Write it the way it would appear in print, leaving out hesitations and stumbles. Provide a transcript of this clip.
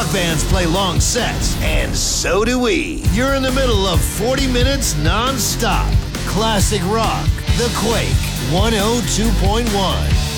bands play long sets, and so do we. You're in the middle of 40 minutes non-stop. Classic rock. The Quake 102.1.